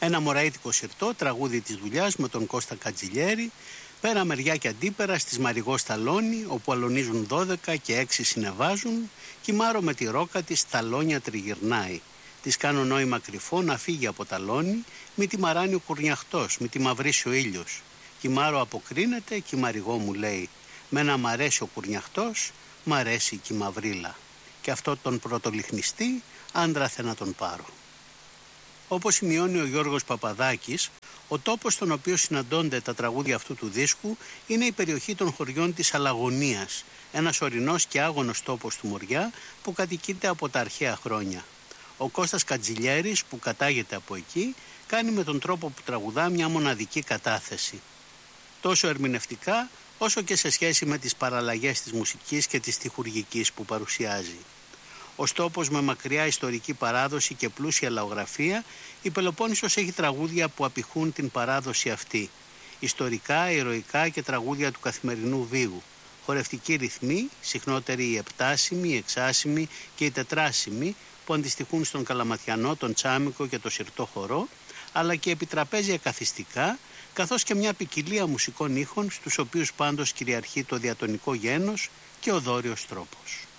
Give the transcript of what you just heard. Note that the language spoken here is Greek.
Ένα μωραΐτικο συρτό, τραγούδι της δουλειάς με τον Κώστα Κατζηλιέρη, πέρα μεριά και αντίπερα στις Μαριγό Σταλόνι, όπου αλωνίζουν 12 και 6 συνεβάζουν, κοιμάρω με τη ρόκα της στα λόνια τριγυρνάει. Της κάνω νόημα κρυφό να φύγει από τα λόνι, μη τη μαράνει ο κουρνιαχτός, μη τη μαυρίσει ο ήλιος. Κοιμάρο αποκρίνεται και η Μαριγό μου λέει, μένα μ' αρέσει ο κουρνιαχτός, μ' αρέσει και η μαυρίλα. Και αυτό τον πρωτολιχνιστή άντρα θε να τον πάρω. Όπως σημειώνει ο Γιώργος Παπαδάκης, ο τόπος στον οποίο συναντώνται τα τραγούδια αυτού του δίσκου είναι η περιοχή των χωριών της Αλλαγωνίας, ένας ορεινός και άγωνος τόπος του Μοριά που κατοικείται από τα αρχαία χρόνια. Ο Κώστας Κατζηλιέρης, που κατάγεται από εκεί, κάνει με τον τρόπο που τραγουδά μια μοναδική κατάθεση. Τόσο ερμηνευτικά, όσο και σε σχέση με τις παραλλαγές της μουσικής και της στιχουργικής που παρουσιάζει. Ως τόπος με μακριά ιστορική παράδοση και πλούσια λαογραφία, η Πελοπόννησος έχει τραγούδια που απηχούν την παράδοση αυτή. Ιστορικά, ηρωικά και τραγούδια του καθημερινού βίου. Χορευτικοί ρυθμοί, συχνότεροι οι επτάσιμοι, οι εξάσιμοι και οι τετράσιμοι, που αντιστοιχούν στον καλαματιανό, τον τσάμικο και το συρτό χορό, αλλά και επιτραπέζια καθιστικά, καθώς και μια ποικιλία μουσικών ήχων, στους οποίους πάντως κυριαρχεί το διατονικό γένος και ο δόριος τρόπος.